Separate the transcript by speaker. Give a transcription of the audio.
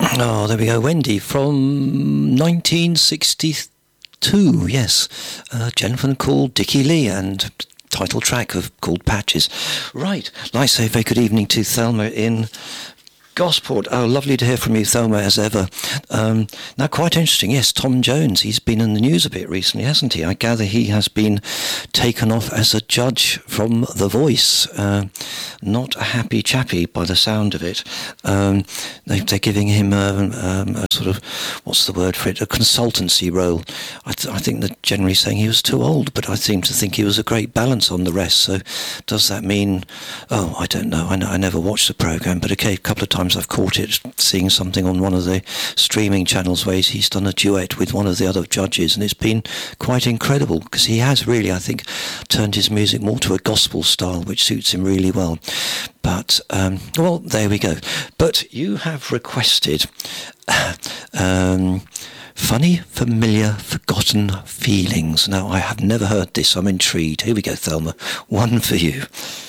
Speaker 1: Oh, there we go. Wendy from 1962, yes. A gentleman called Dickie Lee, and title track called Patches. Right, like I say, very good evening to Thelma in Gosport. Oh, lovely to hear from you, Thelma, as ever. Now, quite interesting, yes, Tom Jones, he's been in the news a bit recently, hasn't he? I gather he has been taken off as a judge from The Voice. Not a happy chappy by the sound of it. They're giving him a sort of, what's the word for it, a consultancy role. I think they're generally saying he was too old, but I seem to think he was a great balance on the rest. So does that mean, I don't know, I never watched the programme, but a couple of times I've caught it, seeing something on one of the streaming channels where he's done a duet with one of the other judges, and it's been quite incredible, because he has really, I think, turned his music more to a gospel style, which suits him really well. But, well, there we go. But you have requested Funny, Familiar, Forgotten Feelings. Now, I have never heard this. I'm intrigued. Here we go, Thelma. One for you.